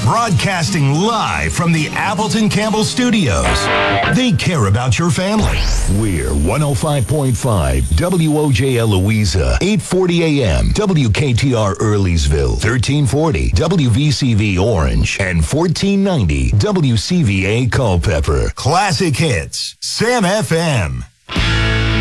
Broadcasting live from the Appleton Campbell Studios. They care about your family. We're 105.5 WOJL Louisa, 840 AM, WKTR Earleysville, 1340 WVCV Orange, and 1490 WCVA Culpeper. Classic Hits, Sam FM.